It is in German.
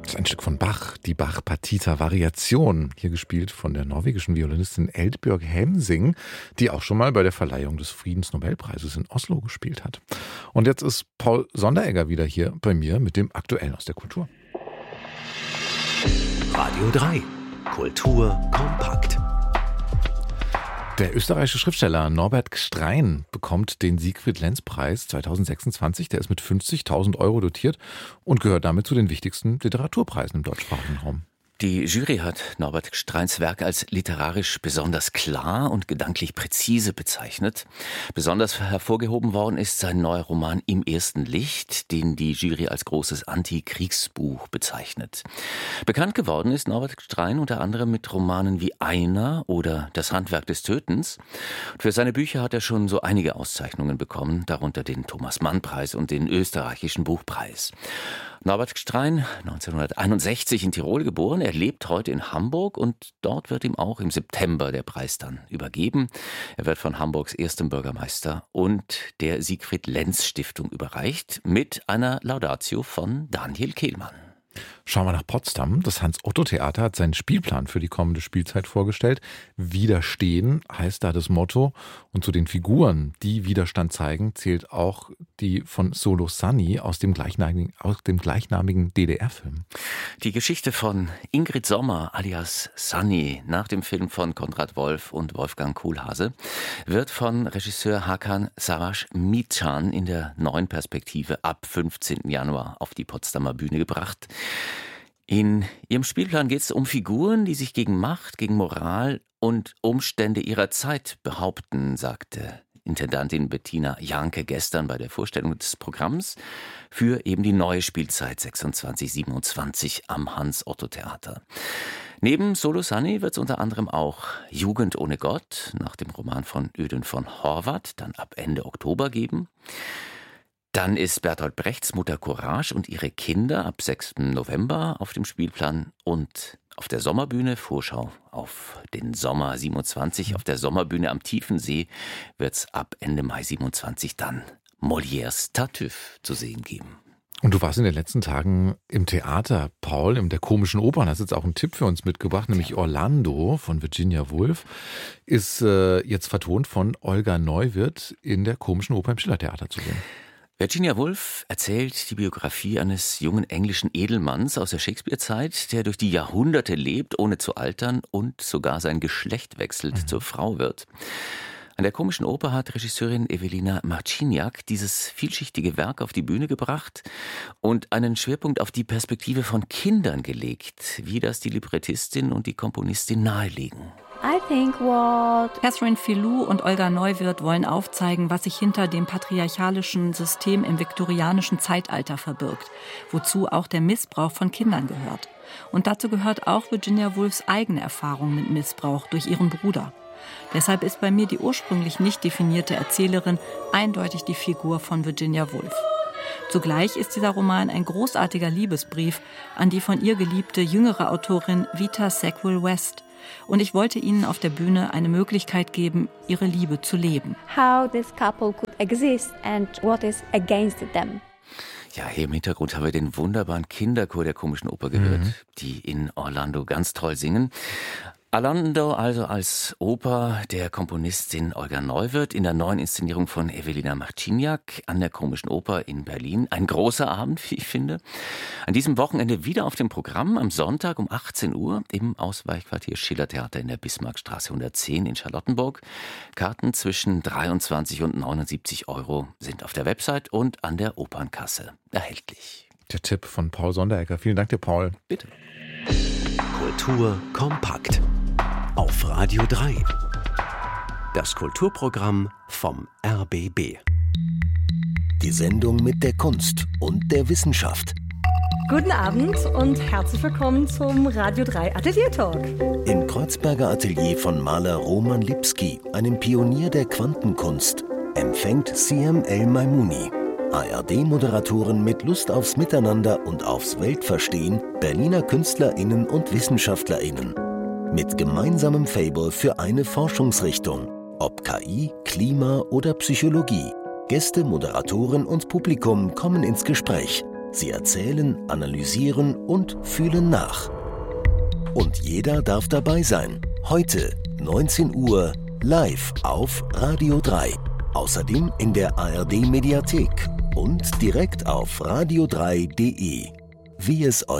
Das ist ein Stück von Bach, die Bach-Partita-Variation, hier gespielt von der norwegischen Violinistin Eldbjørg Hemsing, die auch schon mal bei der Verleihung des Friedensnobelpreises in Oslo gespielt hat. Und jetzt ist Paul Sonderegger wieder hier bei mir mit dem Aktuellen aus der Kultur. Radio 3, Kultur kompakt. Der österreichische Schriftsteller Norbert Gstrein bekommt den Siegfried-Lenz-Preis 2026. Der ist mit 50.000 € dotiert und gehört damit zu den wichtigsten Literaturpreisen im deutschsprachigen Raum. Die Jury hat Norbert Gstreins Werk als literarisch besonders klar und gedanklich präzise bezeichnet. Besonders hervorgehoben worden ist sein neuer Roman Im ersten Licht, den die Jury als großes Antikriegsbuch bezeichnet. Bekannt geworden ist Norbert Gstrein unter anderem mit Romanen wie Einer oder Das Handwerk des Tötens. Und für seine Bücher hat er schon so einige Auszeichnungen bekommen, darunter den Thomas-Mann-Preis und den österreichischen Buchpreis. Norbert Gstrein, 1961 in Tirol geboren, er lebt heute in Hamburg und dort wird ihm auch im September der Preis dann übergeben. Er wird von Hamburgs erstem Bürgermeister und der Siegfried-Lenz-Stiftung überreicht mit einer Laudatio von Daniel Kehlmann. Schauen wir nach Potsdam. Das Hans-Otto-Theater hat seinen Spielplan für die kommende Spielzeit vorgestellt. Widerstehen heißt da das Motto. Und zu den Figuren, die Widerstand zeigen, zählt auch die von Solo Sunny aus dem gleichnamigen DDR-Film. Die Geschichte von Ingrid Sommer alias Sunny nach dem Film von Konrad Wolf und Wolfgang Kohlhase wird von Regisseur Hakan Savaş-Miçan in der neuen Perspektive ab 15. Januar auf die Potsdamer Bühne gebracht. In ihrem Spielplan geht es um Figuren, die sich gegen Macht, gegen Moral und Umstände ihrer Zeit behaupten, sagte Intendantin Bettina Janke gestern bei der Vorstellung des Programms für eben die neue Spielzeit 26/27 am Hans-Otto-Theater. Neben Solo Sunny wird es unter anderem auch Jugend ohne Gott nach dem Roman von Ödön von Horvath dann ab Ende Oktober geben. Dann ist Bertolt Brechts Mutter Courage und ihre Kinder ab 6. November auf dem Spielplan und auf der Sommerbühne, Vorschau auf den Sommer 27, auf der Sommerbühne am Tiefensee wird es ab Ende Mai 27 dann Molières Tartuffe zu sehen geben. Und du warst in den letzten Tagen im Theater, Paul, in der Komischen Oper, und hast jetzt auch einen Tipp für uns mitgebracht, nämlich Orlando von Virginia Woolf ist jetzt vertont von Olga Neuwirth in der Komischen Oper im Schillertheater zu sehen. Virginia Woolf erzählt die Biografie eines jungen englischen Edelmanns aus der Shakespeare-Zeit, der durch die Jahrhunderte lebt, ohne zu altern und sogar sein Geschlecht wechselt, zur Frau wird. An der Komischen Oper hat Regisseurin Ewelina Marciniak dieses vielschichtige Werk auf die Bühne gebracht und einen Schwerpunkt auf die Perspektive von Kindern gelegt, wie das die Librettistin und die Komponistin nahelegen. Catherine Filou und Olga Neuwirth wollen aufzeigen, was sich hinter dem patriarchalischen System im viktorianischen Zeitalter verbirgt, wozu auch der Missbrauch von Kindern gehört. Und dazu gehört auch Virginia Woolfs eigene Erfahrung mit Missbrauch durch ihren Bruder. Deshalb ist bei mir die ursprünglich nicht definierte Erzählerin eindeutig die Figur von Virginia Woolf. Zugleich ist dieser Roman ein großartiger Liebesbrief an die von ihr geliebte jüngere Autorin Vita Sackville-West. Und ich wollte ihnen auf der Bühne eine Möglichkeit geben, ihre Liebe zu leben. How this couple could exist and what is against them. Ja, hier im Hintergrund haben wir den wunderbaren Kinderchor der Komischen Oper gehört, die in Orlando ganz toll singen. Orlando also als Oper der Komponistin Olga Neuwirth in der neuen Inszenierung von Ewelina Marciniak an der Komischen Oper in Berlin. Ein großer Abend, wie ich finde. An diesem Wochenende wieder auf dem Programm, am Sonntag um 18 Uhr im Ausweichquartier Schillertheater in der Bismarckstraße 110 in Charlottenburg. Karten zwischen 23 und 79 € sind auf der Website und an der Opernkasse erhältlich. Der Tipp von Paul Sonderegger. Vielen Dank dir, Paul. Bitte. Kultur kompakt. Auf Radio 3. Das Kulturprogramm vom RBB. Die Sendung mit der Kunst und der Wissenschaft. Guten Abend und herzlich willkommen zum Radio 3 Atelier Talk. Im Kreuzberger Atelier von Maler Roman Lipski, einem Pionier der Quantenkunst, empfängt Siem El-Maimouni. ARD-Moderatoren mit Lust aufs Miteinander und aufs Weltverstehen Berliner KünstlerInnen und WissenschaftlerInnen. Mit gemeinsamem Faible für eine Forschungsrichtung. Ob KI, Klima oder Psychologie. Gäste, Moderatoren und Publikum kommen ins Gespräch. Sie erzählen, analysieren und fühlen nach. Und jeder darf dabei sein. Heute, 19 Uhr, live auf Radio 3. Außerdem in der ARD-Mediathek und direkt auf radio3.de. Wie es euch